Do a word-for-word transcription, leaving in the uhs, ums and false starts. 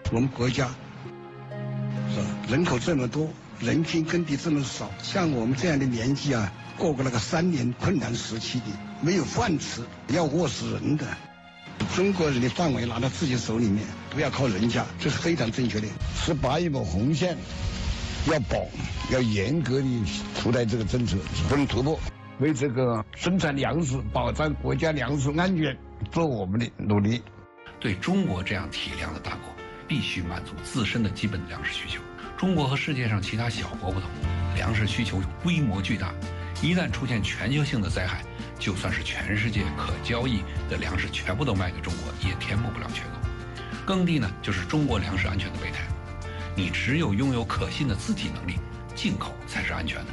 我们国家是吧，人口这么多，人均耕地这么少，像我们这样的年纪啊，过过那个三年困难时期的，没有饭吃，要饿死人的。中国人的范围拿到自己手里面，不要靠人家，这是非常正确的。十八亿亩红线要保，要严格的出台这个政策，不能突破。为这个生产粮食、保障国家粮食安全做我们的努力。 对中国这样体量的大国，必须满足自身的基本粮食需求。中国和世界上其他小国不同，粮食需求规模巨大，一旦出现全球性的灾害，就算是全世界可交易的粮食全部都卖给中国，也填补不了缺口。耕地呢，就是中国粮食安全的备胎。你只有拥有可信的自给能力，进口才是安全的。